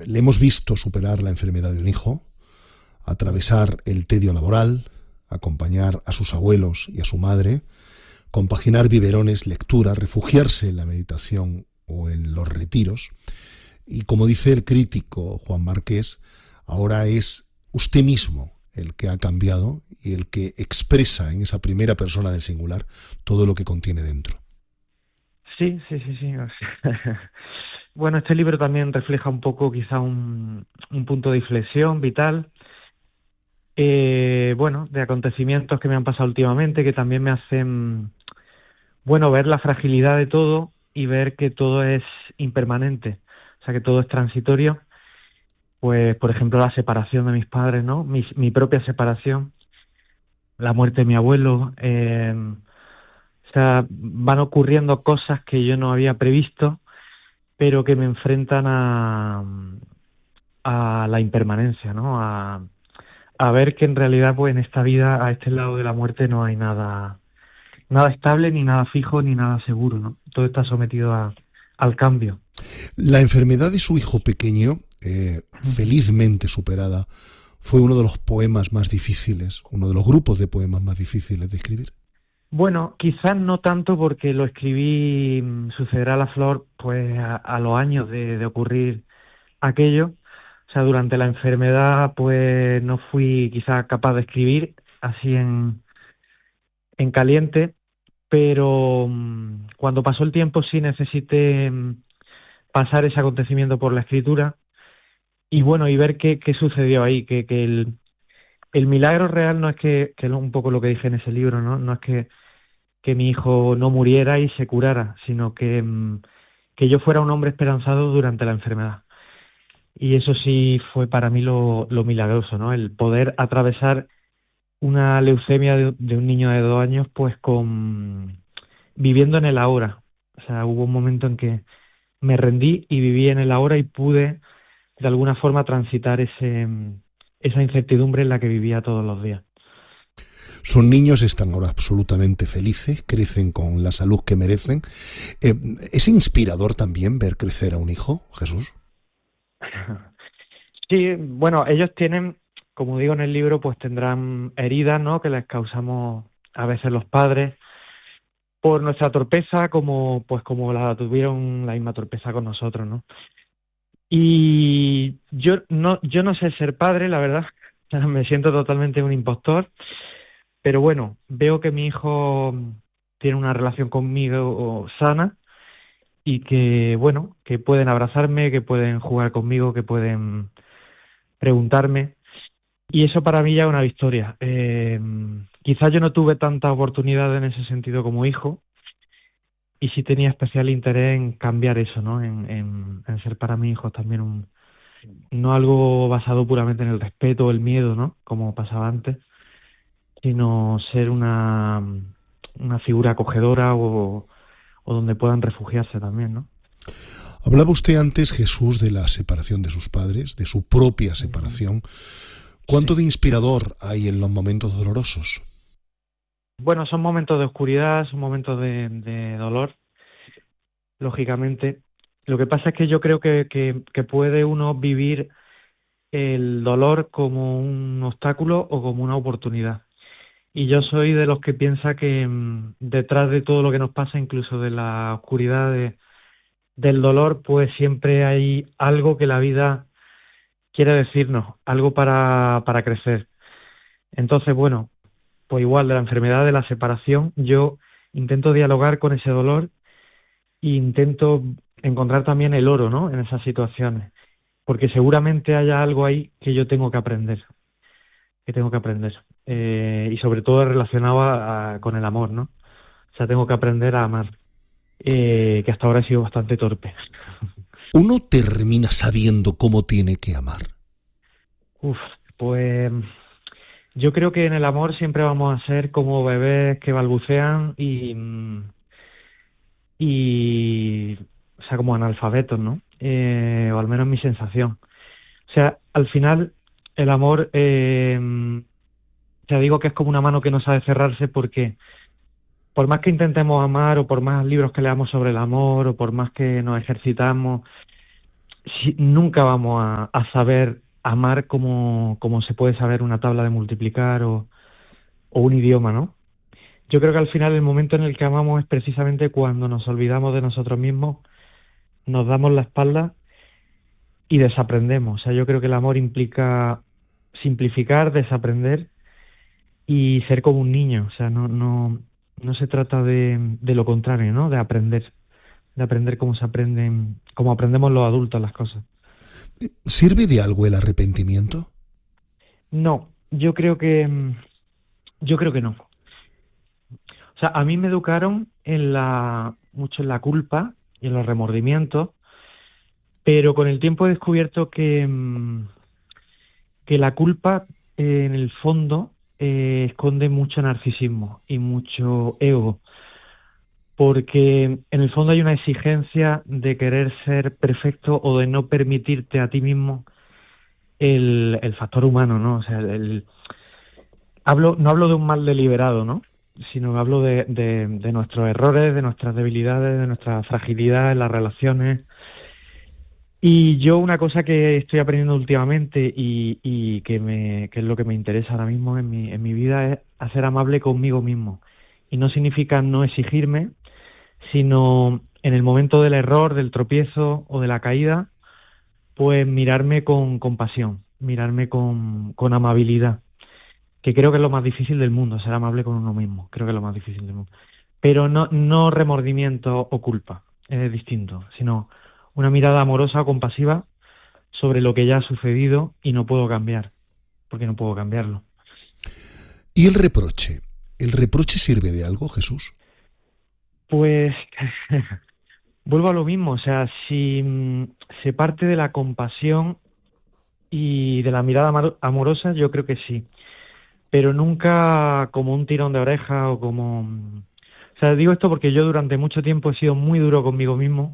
Le hemos visto superar la enfermedad de un hijo, atravesar el tedio laboral, acompañar a sus abuelos y a su madre, compaginar biberones, lectura, refugiarse en la meditación o en los retiros. Y como dice el crítico Juan Márquez, ahora es usted mismo el que ha cambiado y el que expresa en esa primera persona del singular todo lo que contiene dentro. Sí. Bueno, este libro también refleja un poco quizá un punto de inflexión vital, de acontecimientos que me han pasado últimamente, que también me hacen, ver la fragilidad de todo y ver que todo es impermanente, o sea, que todo es transitorio. Pues, por ejemplo, la separación de mis padres, ¿no? Mi propia separación, la muerte de mi abuelo, o sea, van ocurriendo cosas que yo no había previsto, pero que me enfrentan a la impermanencia, ¿no? A ver que en realidad, pues en esta vida, a este lado de la muerte, no hay nada estable, ni nada fijo, ni nada seguro, ¿no? Todo está sometido al cambio. La enfermedad de su hijo pequeño, felizmente superada, fue uno de los poemas más difíciles, uno de los grupos de poemas más difíciles de escribir. Bueno, quizás no tanto porque lo escribí, Sucederá la flor, pues a los años de ocurrir aquello. O sea, durante la enfermedad, pues no fui quizás capaz de escribir así en caliente, pero cuando pasó el tiempo sí necesité pasar ese acontecimiento por la escritura y y ver qué sucedió ahí, que el milagro real no es que es un poco lo que dije en ese libro, ¿no? No es que mi hijo no muriera y se curara, sino que yo fuera un hombre esperanzado durante la enfermedad. Y eso sí fue para mí lo milagroso, ¿no? El poder atravesar una leucemia de un niño de 2 años, pues viviendo en el ahora. O sea, hubo un momento en que me rendí y viví en el ahora y pude de alguna forma transitar esa incertidumbre en la que vivía todos los días. Sus niños están ahora absolutamente felices, crecen con la salud que merecen. ¿Es inspirador también ver crecer a un hijo, Jesús? Sí, bueno, ellos tienen, como digo en el libro, pues tendrán heridas, ¿no? Que les causamos a veces los padres por nuestra torpeza, como la tuvieron la misma torpeza con nosotros, ¿no? Y yo no sé ser padre, la verdad. O sea, me siento totalmente un impostor, pero bueno, veo que mi hijo tiene una relación conmigo sana y que pueden abrazarme, que pueden jugar conmigo, que pueden preguntarme. Y eso para mí ya es una victoria. Quizás yo no tuve tanta oportunidad en ese sentido como hijo y sí tenía especial interés en cambiar eso, ¿no? En ser para mis hijos también no algo basado puramente en el respeto o el miedo, ¿no? Como pasaba antes, sino ser una figura acogedora o donde puedan refugiarse también, ¿no? Hablaba usted antes, Jesús, de la separación de sus padres, de su propia separación. ¿Cuánto de inspirador hay en los momentos dolorosos? Bueno, son momentos de oscuridad, son momentos de dolor, lógicamente. Lo que pasa es que yo creo que puede uno vivir el dolor como un obstáculo o como una oportunidad. Y yo soy de los que piensa que detrás de todo lo que nos pasa, incluso de la oscuridad del dolor, pues siempre hay algo que la vida quiere decirnos, algo para crecer. Entonces, bueno, pues igual de la enfermedad de la separación, yo intento dialogar con ese dolor e intento encontrar también el oro, ¿no? En esas situaciones, porque seguramente haya algo ahí que yo tengo que aprender, y sobre todo relacionado con el amor, ¿no? O sea, tengo que aprender a amar, que hasta ahora he sido bastante torpe. ¿Uno termina sabiendo cómo tiene que amar? Pues yo creo que en el amor siempre vamos a ser como bebés que balbucean o sea, como analfabetos, ¿no? O al menos mi sensación. O sea, al final el amor, ya digo que es como una mano que no sabe cerrarse porque por más que intentemos amar o por más libros que leamos sobre el amor o por más que nos ejercitamos, nunca vamos a saber amar como se puede saber una tabla de multiplicar o un idioma, ¿no? Yo creo que al final el momento en el que amamos es precisamente cuando nos olvidamos de nosotros mismos, nos damos la espalda y desaprendemos. O sea, yo creo que el amor implica simplificar, desaprender y ser como un niño. O sea, no se trata de lo contrario, ¿no? De aprender cómo se aprenden, cómo aprendemos los adultos las cosas. ¿Sirve de algo el arrepentimiento? No, yo creo que no. O sea, a mí me educaron mucho en la culpa y en los remordimientos, pero con el tiempo he descubierto que la culpa, en el fondo, esconde mucho narcisismo y mucho ego, porque en el fondo hay una exigencia de querer ser perfecto o de no permitirte a ti mismo el factor humano, ¿no? O sea, no hablo de un mal deliberado, ¿no? Sino que hablo de nuestros errores, de nuestras debilidades, de nuestra fragilidad en las relaciones. Y yo una cosa que estoy aprendiendo últimamente y que es lo que me interesa ahora mismo en mi vida es hacer amable conmigo mismo. Y no significa no exigirme, sino en el momento del error, del tropiezo o de la caída, pues mirarme con compasión, mirarme con amabilidad, que creo que es lo más difícil del mundo, ser amable con uno mismo, creo que es lo más difícil del mundo. Pero no remordimiento o culpa, es distinto, sino una mirada amorosa o compasiva sobre lo que ya ha sucedido y no puedo cambiar, porque no puedo cambiarlo. ¿Y el reproche? ¿El reproche sirve de algo, Jesús? Pues vuelvo a lo mismo, o sea, si se parte de la compasión y de la mirada amorosa, yo creo que sí, pero nunca como un tirón de oreja o como... O sea, digo esto porque yo durante mucho tiempo he sido muy duro conmigo mismo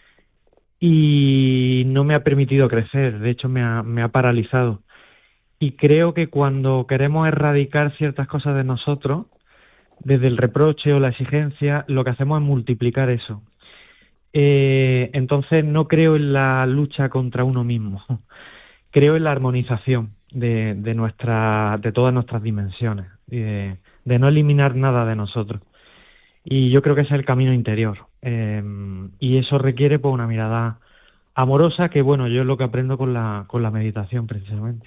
y no me ha permitido crecer, de hecho me ha paralizado. Y creo que cuando queremos erradicar ciertas cosas de nosotros, desde el reproche o la exigencia, lo que hacemos es multiplicar eso. Entonces no creo en la lucha contra uno mismo, creo en la armonización de todas nuestras dimensiones, de no eliminar nada de nosotros. Y yo creo que ese es el camino interior. Y eso requiere pues una mirada amorosa, que bueno, yo es lo que aprendo con la meditación precisamente.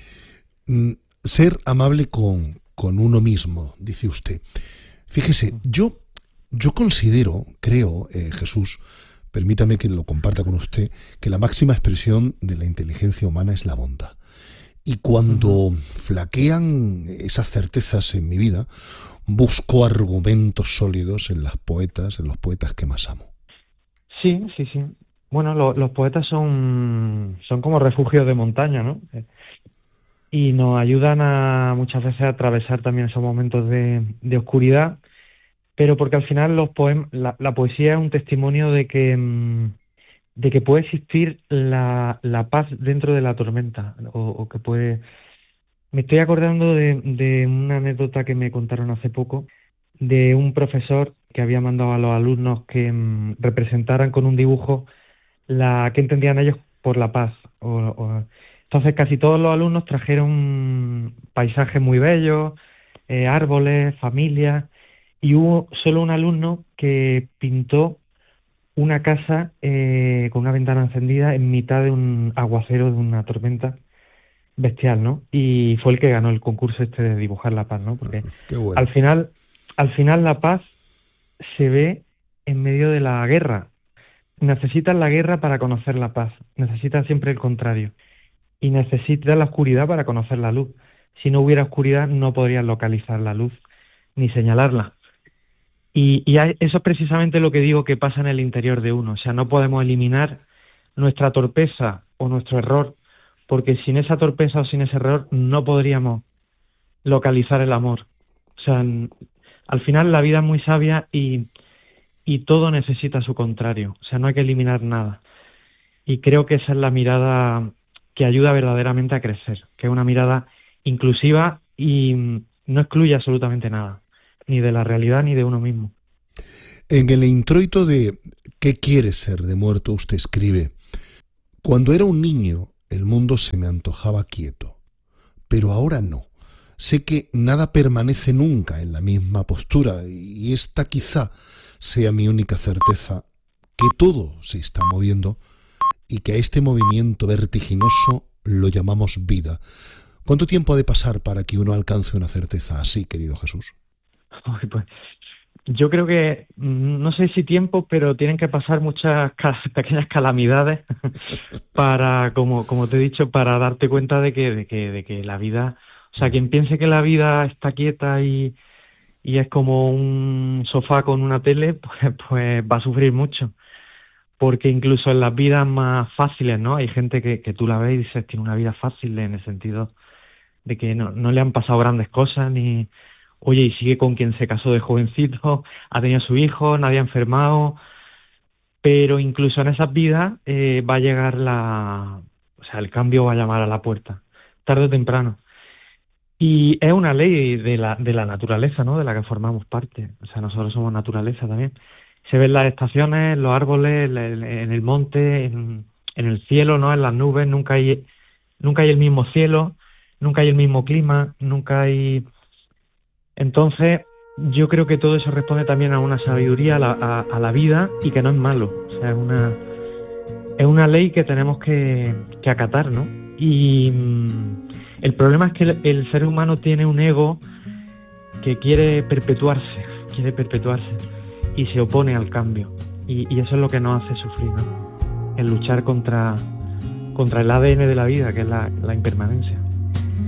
Ser amable con uno mismo, dice usted. Fíjese, yo considero, creo, Jesús, permítame que lo comparta con usted, que la máxima expresión de la inteligencia humana es la bondad. Y cuando flaquean esas certezas en mi vida, busco argumentos sólidos en los poetas que más amo. Sí, sí, sí. Bueno, los poetas son como refugios de montaña, ¿no? Y nos ayudan muchas veces a atravesar también esos momentos de oscuridad, pero porque al final la poesía es un testimonio de que puede existir la paz dentro de la tormenta, o que puede... Me estoy acordando de una anécdota que me contaron hace poco, de un profesor que había mandado a los alumnos que representaran con un dibujo que entendían ellos por la paz. Entonces casi todos los alumnos trajeron paisajes muy bellos, árboles, familias, y hubo solo un alumno que pintó una casa con una ventana encendida en mitad de un aguacero, de una tormenta bestial, ¿no? Y fue el que ganó el concurso este de dibujar la paz, ¿no? Porque Qué bueno. al final la paz se ve en medio de la guerra. Necesitas la guerra para conocer la paz, necesitas siempre el contrario. Y necesitas la oscuridad para conocer la luz. Si no hubiera oscuridad, no podrías localizar la luz ni señalarla. Y eso es precisamente lo que digo que pasa en el interior de uno. O sea, no podemos eliminar nuestra torpeza o nuestro error, porque sin esa torpeza o sin ese error no podríamos localizar el amor. O sea, al final la vida es muy sabia y todo necesita su contrario. O sea, no hay que eliminar nada. Y creo que esa es la mirada que ayuda verdaderamente a crecer, que es una mirada inclusiva y no excluye absolutamente nada, ni de la realidad ni de uno mismo. En el introito de ¿Qué quiere ser de muerto? Usted escribe: Cuando era un niño, el mundo se me antojaba quieto, pero ahora no. Sé que nada permanece nunca en la misma postura y esta quizá sea mi única certeza, que todo se está moviendo y que a este movimiento vertiginoso lo llamamos vida. ¿Cuánto tiempo ha de pasar para que uno alcance una certeza así, querido Jesús? Uy, pues, yo creo que, no sé si tiempo, pero tienen que pasar muchas pequeñas calamidades para, como te he dicho, para darte cuenta de que la vida, o sea, quien piense que la vida está quieta y es como un sofá con una tele, pues va a sufrir mucho. Porque incluso en las vidas más fáciles, ¿no? Hay gente que tú la ves y dices, tiene una vida fácil en el sentido de que no le han pasado grandes cosas, ni, oye, y sigue con quien se casó de jovencito, ha tenido su hijo, nadie ha enfermado, pero incluso en esas vidas va a llegar o sea, el cambio va a llamar a la puerta, tarde o temprano. Y es una ley de la naturaleza, ¿no? De la que formamos parte. O sea, nosotros somos naturaleza también. Se ven las estaciones, los árboles, en el monte, en el cielo, ¿no? En las nubes, nunca hay el mismo cielo, nunca hay el mismo clima, nunca hay... Entonces, yo creo que todo eso responde también a una sabiduría, a la vida, y que no es malo. O sea, es una ley que tenemos que acatar, ¿no? Y el problema es que el ser humano tiene un ego que quiere perpetuarse, y se opone al cambio. Y eso es lo que nos hace sufrir, ¿no? El luchar contra el ADN de la vida, que es la impermanencia.